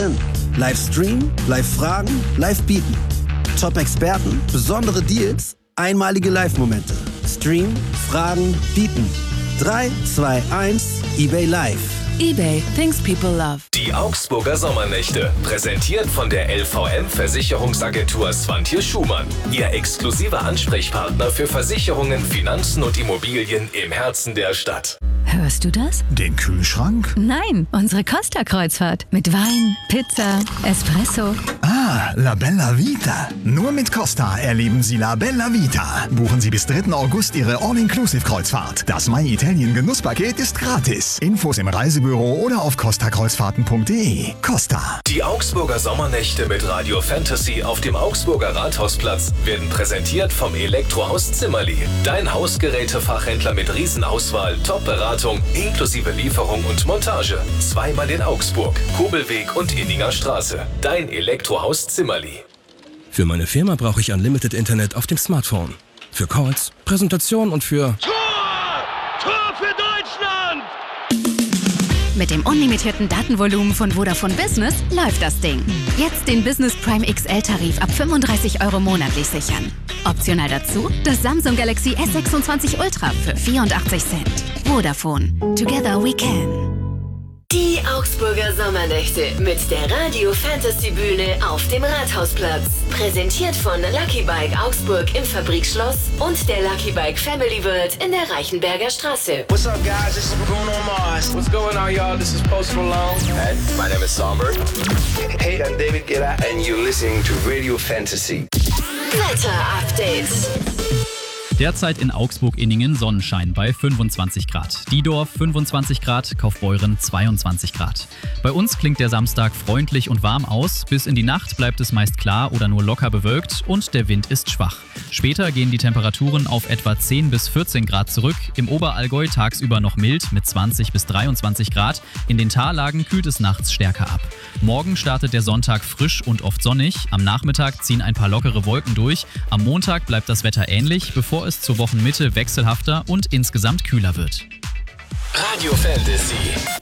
drin. Livestream, Live-Fragen, Live-Bieten. Top-Experten, besondere Deals, einmalige Live-Momente. Stream, Fragen, Bieten. 3, 2, 1, eBay Live. eBay, things people love. Die Augsburger Sommernächte, präsentiert von der LVM Versicherungsagentur Swantje Schumann. Ihr exklusiver Ansprechpartner für Versicherungen, Finanzen und Immobilien im Herzen der Stadt. Hörst du das? Den Kühlschrank? Nein, unsere Costa-Kreuzfahrt. Mit Wein, Pizza, Espresso. Ah, La Bella Vita. Nur mit Costa erleben Sie La Bella Vita. Buchen Sie bis 3. August Ihre All-Inclusive-Kreuzfahrt. Das My Italien Genusspaket ist gratis. Infos im Reisebüro oder auf costakreuzfahrten.de. Costa. Die Augsburger Sommernächte mit Radio Fantasy auf dem Augsburger Rathausplatz werden präsentiert vom Elektrohaus Zimmerli. Dein Hausgerätefachhändler mit Riesenauswahl, Top-Beratung, inklusive Lieferung und Montage. Zweimal in Augsburg, Kobelweg und Inninger Straße. Dein Elektrohaus Zimmerli. Für meine Firma brauche ich Unlimited Internet auf dem Smartphone. Für Calls, Präsentation und für... Tor für Deutschland! Mit dem unlimitierten Datenvolumen von Vodafone Business läuft das Ding. Jetzt den Business Prime XL-Tarif ab 35 € monatlich sichern. Optional dazu das Samsung Galaxy S26 Ultra für 84 Cent. Vodafone. Together we can. Die Augsburger Sommernächte mit der Radio Fantasy Bühne auf dem Rathausplatz. Präsentiert von Lucky Bike Augsburg im Fabrikschloss und der Lucky Bike Family World in der Reichenberger Straße. What's up, guys? This is Bruno Mars. What's going on, y'all? This is Post Malone. Hey, my name is Songbird. Hey, I'm David Guetta and you're listening to Radio Fantasy. Wetter-Update. Derzeit in Augsburg-Inningen Sonnenschein bei 25 Grad. Diedorf 25 Grad, Kaufbeuren 22 Grad. Bei uns klingt der Samstag freundlich und warm aus. Bis in die Nacht bleibt es meist klar oder nur locker bewölkt und der Wind ist schwach. Später gehen die Temperaturen auf etwa 10 bis 14 Grad zurück. Im Oberallgäu tagsüber noch mild mit 20 bis 23 Grad. In den Tallagen kühlt es nachts stärker ab. Morgen startet der Sonntag frisch und oft sonnig. Am Nachmittag ziehen ein paar lockere Wolken durch. Am Montag bleibt das Wetter ähnlich, bevor es zur Wochenmitte wechselhafter und insgesamt kühler wird. Radio Fantasy.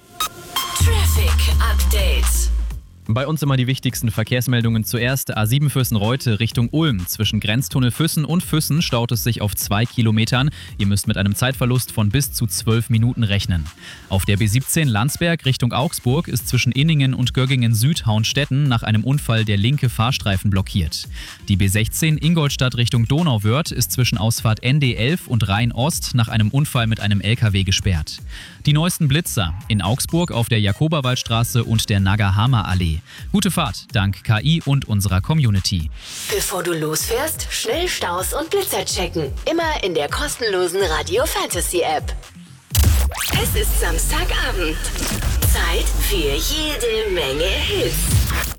Traffic Update. Bei uns immer die wichtigsten Verkehrsmeldungen zuerst. A7 Füssen-Reute Richtung Ulm. Zwischen Grenztunnel Füssen und Füssen staut es sich auf 2 Kilometern. Ihr müsst mit einem Zeitverlust von bis zu 12 Minuten rechnen. Auf der B17 Landsberg Richtung Augsburg ist zwischen Inningen und Göggingen-Süd-Hauenstetten nach einem Unfall der linke Fahrstreifen blockiert. Die B16 Ingolstadt Richtung Donauwörth ist zwischen Ausfahrt ND11 und Rhein-Ost nach einem Unfall mit einem LKW gesperrt. Die neuesten Blitzer in Augsburg auf der Jakoberwaldstraße und der Nagahama-Allee. Gute Fahrt, dank KI und unserer Community. Bevor du losfährst, schnell Staus und Blitzer checken. Immer in der kostenlosen Radio Fantasy App. Es ist Samstagabend. Zeit für jede Menge Hits.